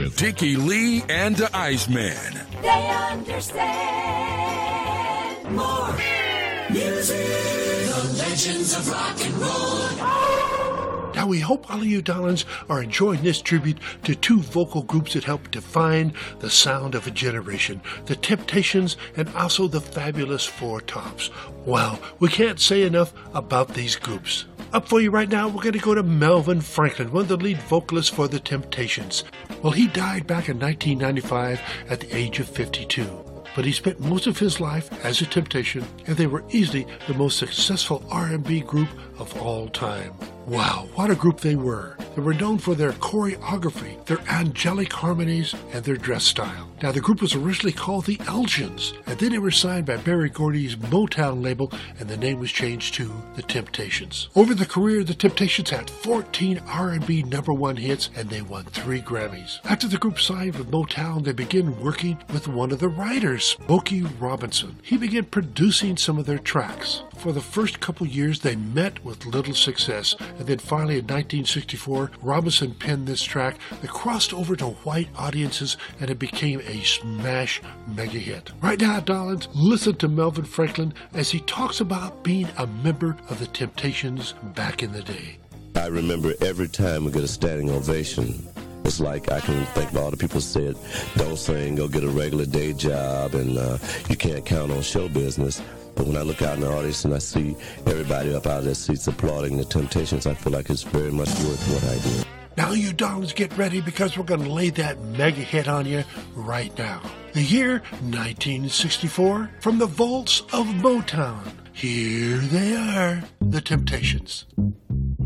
with Dickie Lee and the Iceman. They understand more. Music, the legends of rock and roll. Now, we hope all of you darlings are enjoying this tribute to two vocal groups that helped define the sound of a generation, the Temptations and also the fabulous Four Tops. Wow, we can't say enough about these groups. Up for you right now, we're going to go to Melvin Franklin, one of the lead vocalists for the Temptations. Well, he died back in 1995 at the age of 52. But he spent most of his life as a Temptation, and they were easily the most successful R&B group of all time. Wow, what a group they were. They were known for their choreography, their angelic harmonies, and their dress style. Now, the group was originally called the Elgians, and then they were signed by Berry Gordy's Motown label, and the name was changed to the Temptations. Over the career, the Temptations had 14 R&B #1 hits, and they won 3 Grammys. After the group signed with Motown, they began working with one of the writers, Smokey Robinson. He began producing some of their tracks. For the first couple years, they met with little success, and then finally in 1964, Robinson penned this track that crossed over to white audiences, and it became a smash mega hit. Right now, darlings, listen to Melvin Franklin as he talks about being a member of the Temptations back in the day. I remember every time we get a standing ovation, it's like I can think of all the people said, don't sing, go get a regular day job, and you can't count on show business. But when I look out in the audience and I see everybody up out of their seats applauding the Temptations, I feel like it's very much worth what I do. Now you darlings get ready, because we're going to lay that mega hit on you right now. The year 1964, from the vaults of Motown. Here they are, the Temptations.